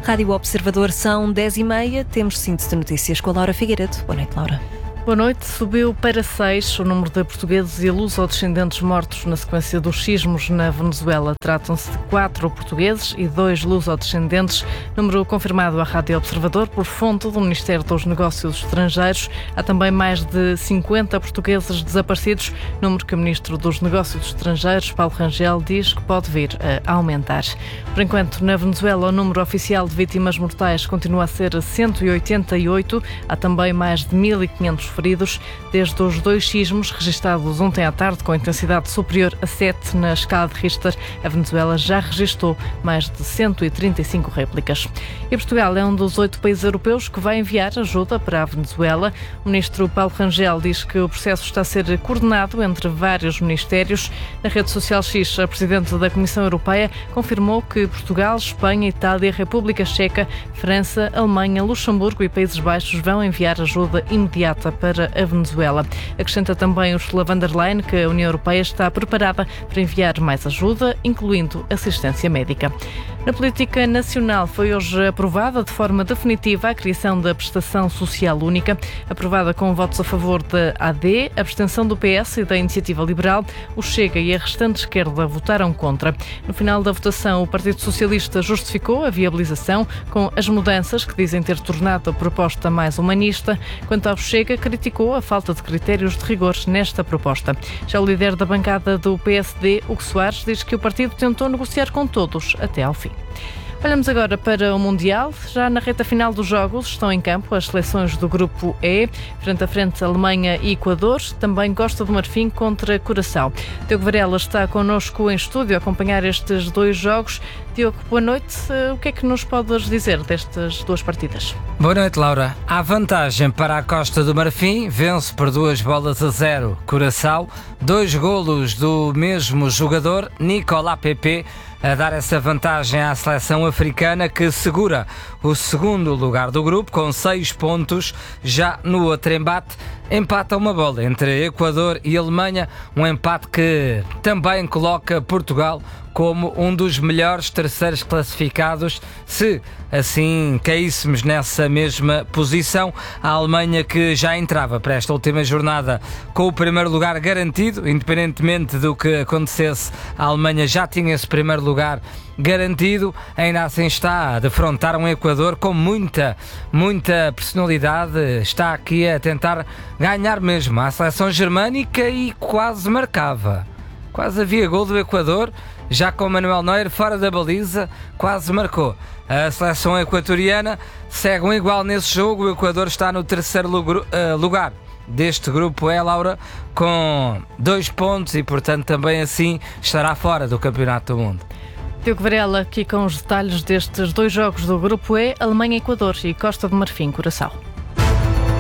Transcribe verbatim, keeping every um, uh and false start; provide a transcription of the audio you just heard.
Rádio Observador, são dez e meia, temos síntese de notícias com a Laura Figueiredo. Boa noite, Laura. Boa noite. Subiu para seis o número de portugueses e luso-descendentes mortos na sequência dos sismos na Venezuela. Tratam-se de quatro portugueses e dois luso-descendentes, número confirmado à Rádio Observador por fonte do Ministério dos Negócios Estrangeiros. Há também mais de cinquenta portugueses desaparecidos, número que o Ministro dos Negócios Estrangeiros, Paulo Rangel, diz que pode vir a aumentar. Por enquanto, na Venezuela, o número oficial de vítimas mortais continua a ser cento e oitenta e oito. Há também mais de mil e quinhentos feridos desde os dois sismos registados ontem à tarde com intensidade superior a sete na escala de Richter. A Venezuela já registrou mais de cento e trinta e cinco réplicas. E Portugal é um dos oito países europeus que vai enviar ajuda para a Venezuela. O ministro Paulo Rangel diz que o processo está a ser coordenado entre vários ministérios. Na rede social X, a presidente da Comissão Europeia confirmou que Portugal, Espanha, Itália, República Checa, França, Alemanha, Luxemburgo e Países Baixos vão enviar ajuda imediata para para a Venezuela. Acrescenta também Ursula von der Leyen que a União Europeia está preparada para enviar mais ajuda, incluindo assistência médica. Na política nacional foi hoje aprovada de forma definitiva a criação da Prestação Social Única, aprovada com votos a favor da A D, a abstenção do P S e da Iniciativa Liberal. O Chega e a restante esquerda votaram contra. No final da votação, o Partido Socialista justificou a viabilização com as mudanças que dizem ter tornado a proposta mais humanista. Quanto ao Chega, criticou a falta de critérios de rigor nesta proposta. Já o líder da bancada do P S D, Hugo Soares, diz que o partido tentou negociar com todos até ao fim. Olhamos agora para o Mundial. Já na reta final dos jogos estão em campo as seleções do Grupo E, frente a frente Alemanha e Equador, também Costa do Marfim contra Curaçao. Diogo Varela está connosco em estúdio a acompanhar estes dois jogos. Diogo, boa noite. O que é que nos podes dizer destas duas partidas? Boa noite, Laura. Há vantagem para a Costa do Marfim, vence por duas bolas a zero Curaçao, dois golos do mesmo jogador, Nicolas Pepe, a dar essa vantagem à seleção africana que segura o segundo lugar do grupo com seis pontos. Já no outro embate, empata uma bola entre Equador e Alemanha, um empate que também coloca Portugal como um dos melhores terceiros classificados, se assim caíssemos nessa mesma posição. A Alemanha, que já entrava para esta última jornada com o primeiro lugar garantido, independentemente do que acontecesse, a Alemanha já tinha esse primeiro lugar garantido, ainda assim está a defrontar um Equador com muita, muita personalidade, está aqui a tentar ganhar mesmo a seleção germânica e quase marcava. Quase havia gol do Equador, já com Manuel Neuer fora da baliza, quase marcou. A seleção equatoriana segue um igual nesse jogo. O Equador está no terceiro lugar deste grupo E, Laura, com dois pontos e, portanto, também assim estará fora do Campeonato do Mundo. Diogo Varela aqui com os detalhes destes dois jogos do Grupo E, Alemanha-Equador e Costa do Marfim-Curaçao.